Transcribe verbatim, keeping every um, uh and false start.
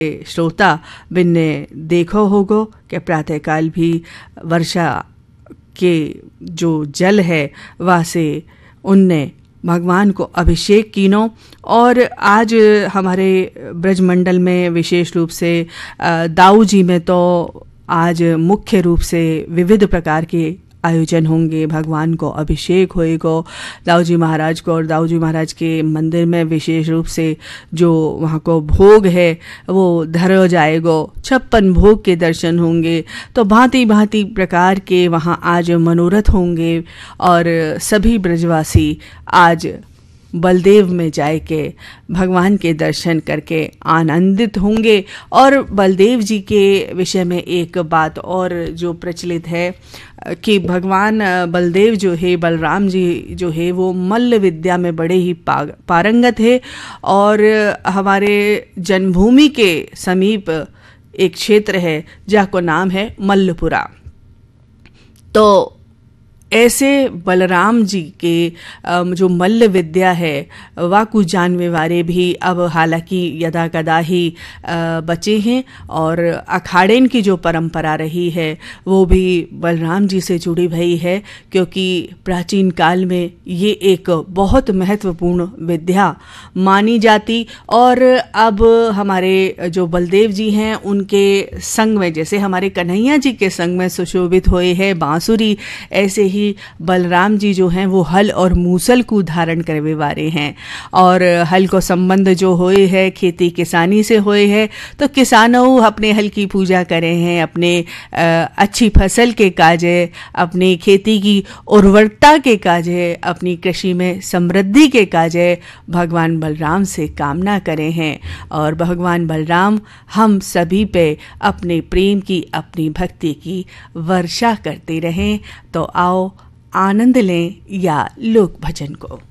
श्रोता बिन्ने देखो होगो कि प्रातःकाल भी वर्षा के जो जल है वह से उनने भगवान को अभिषेक कीनो। और आज हमारे ब्रजमंडल में विशेष रूप से दाऊ जी में तो आज मुख्य रूप से विविध प्रकार के आयोजन होंगे, भगवान को अभिषेक होएगा दाऊ जी महाराज को, और दाऊ जी महाराज के मंदिर में विशेष रूप से जो वहाँ को भोग है वो धरो जाएगा, छप्पन भोग के दर्शन होंगे। तो भांति भांति प्रकार के वहाँ आज मनोरथ होंगे और सभी ब्रजवासी आज बलदेव में जाए के भगवान के दर्शन करके आनंदित होंगे। और बलदेव जी के विषय में एक बात और जो प्रचलित है कि भगवान बलदेव जो है, बलराम जी जो है वो मल्ल विद्या में बड़े ही पारंगत है। और हमारे जन्मभूमि के समीप एक क्षेत्र है जिसका नाम है मल्लपुरा। तो ऐसे बलराम जी के जो मल्ल विद्या है वह कुछ जानने वाले भी अब हालांकि यदा कदा ही बचे हैं, और अखाड़ेन की जो परंपरा रही है वो भी बलराम जी से जुड़ी हुई है, क्योंकि प्राचीन काल में ये एक बहुत महत्वपूर्ण विद्या मानी जाती। और अब हमारे जो बलदेव जी हैं उनके संग में, जैसे हमारे कन्हैया जी के संग में सुशोभित हुए हैं बांसुरी, ऐसे ही बलराम जी जो हैं वो हल और मूसल को धारण करवे वाले हैं। और हल को संबंध जो होए है खेती किसानी से होए है, तो किसानों अपने हल की पूजा करे हैं, अपने अच्छी फसल के काजे, अपनी खेती की उर्वरता के काजे, अपनी कृषि में समृद्धि के काजे भगवान बलराम से कामना करे हैं। और भगवान बलराम हम सभी पे अपने प्रेम की, अपनी भक्ति की वर्षा करते रहें। तो आओ आनंद लें या लोक भजन को।